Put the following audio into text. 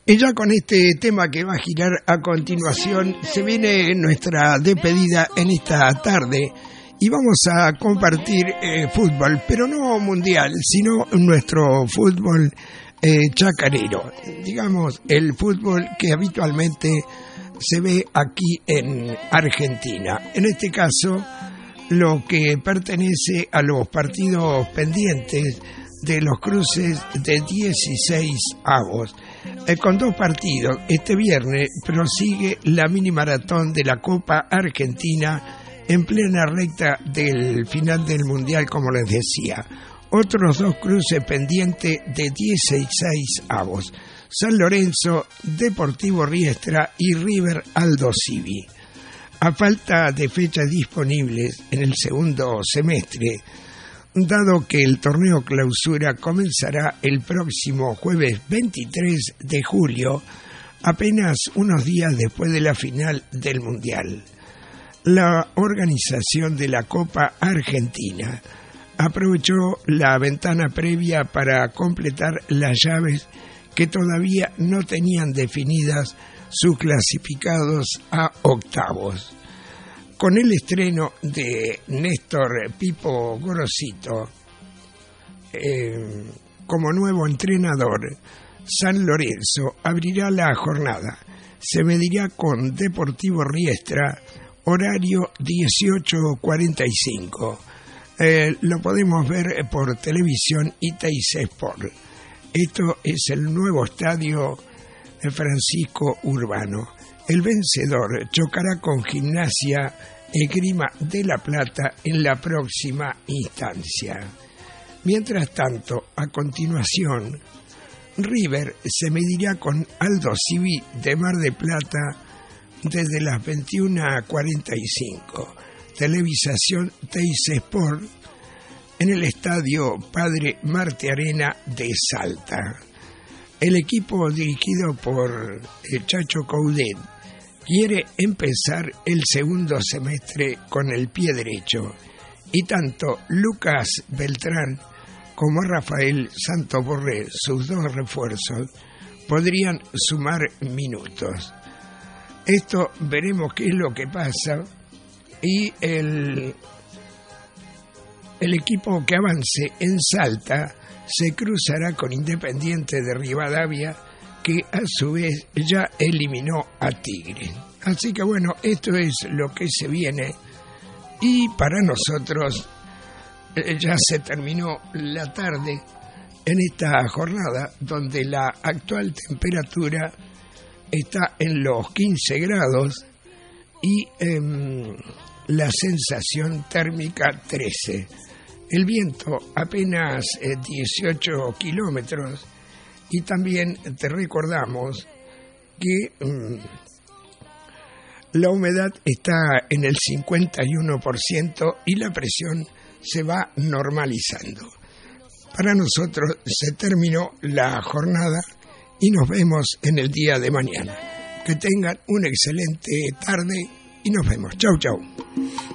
Y ya con este tema que va a girar a continuación, se viene nuestra despedida en esta tarde y vamos a compartir fútbol, pero no mundial, sino nuestro fútbol chacarero, digamos el fútbol que habitualmente se ve aquí en Argentina. En este caso, lo que pertenece a los partidos pendientes de los cruces de 16avos. Con 2 partidos, este viernes prosigue la mini maratón de la Copa Argentina en plena recta del final del Mundial, como les decía. Otros 2 cruces pendientes de 16avos. San Lorenzo, Deportivo Riestra y River Aldo Civi. A falta de fechas disponibles en el segundo semestre, dado que el torneo clausura comenzará el próximo jueves 23 de julio, apenas unos días después de la final del Mundial, la organización de la Copa Argentina aprovechó la ventana previa para completar las llaves que todavía no tenían definidas sus clasificados a octavos. Con el estreno de Néstor Pipo Gorosito como nuevo entrenador, San Lorenzo abrirá la jornada. Se medirá con Deportivo Riestra, horario 18:45. Lo podemos ver por televisión y TIC Sport. Esto es el nuevo estadio Francisco Urbano. El vencedor chocará con Gimnasia Esgrima de La Plata en la próxima instancia. Mientras tanto, a continuación, River se medirá con Aldo Civi de Mar del Plata desde las 21:45. Televisación TIC Sport en el estadio Padre Marte Arena de Salta. El equipo dirigido por el Chacho Coudet quiere empezar el segundo semestre con el pie derecho y tanto Lucas Beltrán como Rafael Santoborré, sus 2 refuerzos, podrían sumar minutos. Esto veremos qué es lo que pasa y el equipo que avance en Salta se cruzará con Independiente de Rivadavia, que a su vez ya eliminó a Tigre. Así que bueno, esto es lo que se viene y para nosotros ya se terminó la tarde en esta jornada donde la actual temperatura está en los 15 grados y la sensación térmica 13. El viento apenas 18 kilómetros y también te recordamos que la humedad está en el 51% y la presión se va normalizando. Para nosotros se terminó la jornada y nos vemos en el día de mañana. Que tengan una excelente tarde y nos vemos. Chau, chau.